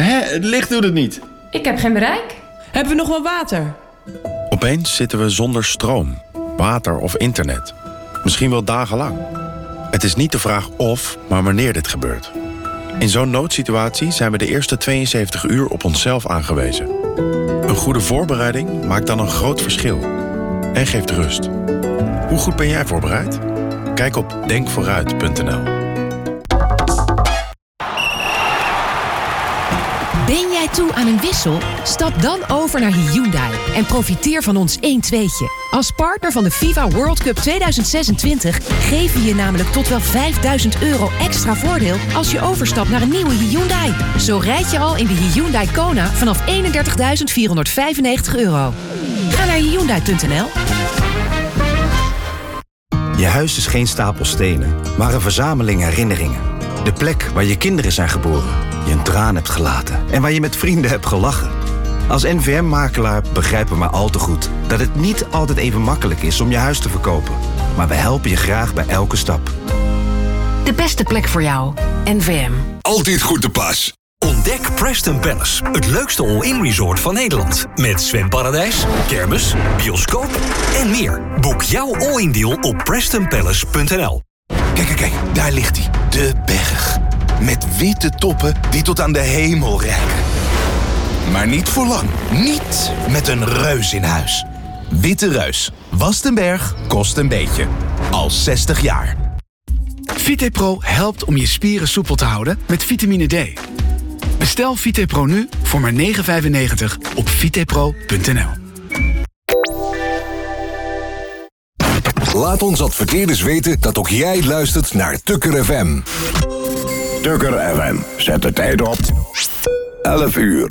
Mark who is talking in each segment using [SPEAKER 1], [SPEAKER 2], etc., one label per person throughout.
[SPEAKER 1] Het licht doet het niet.
[SPEAKER 2] Ik heb geen bereik.
[SPEAKER 3] Hebben we nog wel water?
[SPEAKER 4] Opeens zitten we zonder stroom, water of internet. Misschien wel dagenlang. Het is niet de vraag of, maar wanneer dit gebeurt. In zo'n noodsituatie zijn we de eerste 72 uur op onszelf aangewezen. Een goede voorbereiding maakt dan een groot verschil. En geeft rust. Hoe goed ben jij voorbereid? Kijk op denkvooruit.nl.
[SPEAKER 5] Ben jij toe aan een wissel? Stap dan over naar Hyundai en profiteer van ons 1-2'tje. Als partner van de FIFA World Cup 2026 geven we je namelijk tot wel €5.000 extra voordeel als je overstapt naar een nieuwe Hyundai. Zo rijd je al in de Hyundai Kona vanaf €31.495. Ga naar Hyundai.nl.
[SPEAKER 6] Je huis is geen stapel stenen, maar een verzameling herinneringen. De plek waar je kinderen zijn geboren, je een traan hebt gelaten en waar je met vrienden hebt gelachen. Als NVM-makelaar begrijpen we maar al te goed dat het niet altijd even makkelijk is om je huis te verkopen. Maar we helpen je graag bij elke stap.
[SPEAKER 5] De beste plek voor jou. NVM.
[SPEAKER 7] Altijd goed te pas. Ontdek Preston Palace, het leukste all-in resort van Nederland. Met zwemparadijs, kermis, bioscoop en meer. Boek jouw all-in deal op prestonpalace.nl.
[SPEAKER 8] Kijk, daar ligt hij. De berg. Met witte toppen die tot aan de hemel reiken. Maar niet voor lang. Niet met een reus in huis. Witte Reus. Wast een berg, kost een beetje. Al 60 jaar.
[SPEAKER 9] VitePro helpt om je spieren soepel te houden met vitamine D. Bestel VitePro nu voor maar €9,95 op vitepro.nl.
[SPEAKER 7] Laat ons adverteerders weten dat ook jij luistert naar Tukker FM.
[SPEAKER 10] Tukker FM, zet de tijd op. 11 uur.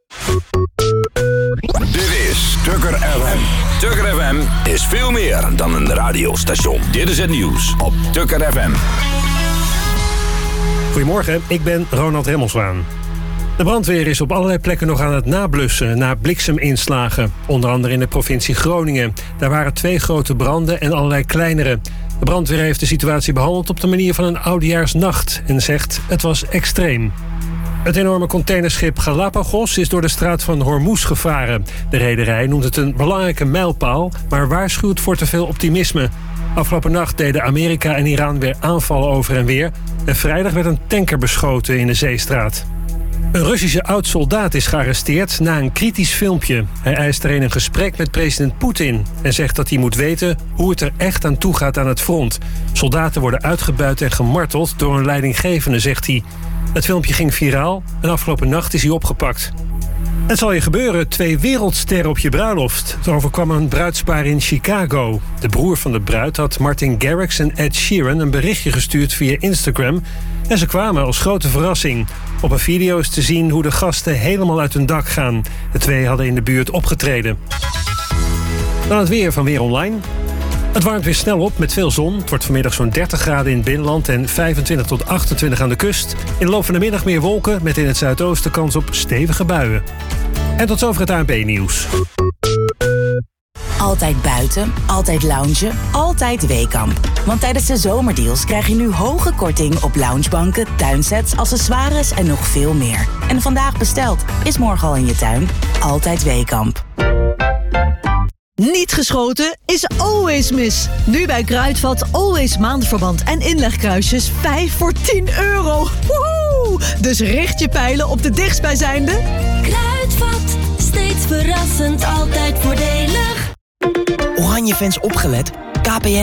[SPEAKER 10] Dit is Tukker FM. Tukker FM is veel meer dan een radiostation. Dit is het nieuws op Tukker FM.
[SPEAKER 11] Goedemorgen, ik ben Ronald Remmelswaan. De brandweer is op allerlei plekken nog aan het nablussen na blikseminslagen. Onder andere in de provincie Groningen. Daar waren 2 grote branden en allerlei kleinere. De brandweer heeft de situatie behandeld op de manier van een oudejaarsnacht en zegt het was extreem. Het enorme containerschip Galapagos is door de straat van Hormuz gevaren. De rederij noemt het een belangrijke mijlpaal, maar waarschuwt voor te veel optimisme. Afgelopen nacht deden Amerika en Iran weer aanvallen over en weer. En vrijdag werd een tanker beschoten in de Zeestraat. Een Russische oud-soldaat is gearresteerd na een kritisch filmpje. Hij eist er een gesprek met president Poetin en zegt dat hij moet weten hoe het er echt aan toe gaat aan het front. Soldaten worden uitgebuit en gemarteld door een leidinggevende, zegt hij. Het filmpje ging viraal en afgelopen nacht is hij opgepakt. Het zal je gebeuren, 2 wereldsterren op je bruiloft. Er overkwam een bruidspaar in Chicago. De broer van de bruid had Martin Garrix en Ed Sheeran een berichtje gestuurd via Instagram. En ze kwamen als grote verrassing. Op een video is te zien hoe de gasten helemaal uit hun dak gaan. De 2 hadden in de buurt opgetreden. Dan het weer van Weer Online. Het warmt weer snel op met veel zon. Het wordt vanmiddag zo'n 30 graden in het binnenland en 25 tot 28 aan de kust. In de loop van de middag meer wolken met in het zuidoosten kans op stevige buien. En tot zover het ANP-nieuws.
[SPEAKER 12] Altijd buiten, altijd loungen, altijd Weekamp. Want tijdens de zomerdeals krijg je nu hoge korting op loungebanken, tuinsets, accessoires en nog veel meer. En vandaag besteld, is morgen al in je tuin. Altijd Weekamp.
[SPEAKER 13] Niet geschoten is always mis. Nu bij Kruidvat always maandverband en inlegkruisjes 5 voor €10. Woehoe! Dus richt je pijlen op de dichtstbijzijnde.
[SPEAKER 14] Kruidvat, steeds verrassend, altijd voordelig.
[SPEAKER 15] Oranje fans opgelet. KPN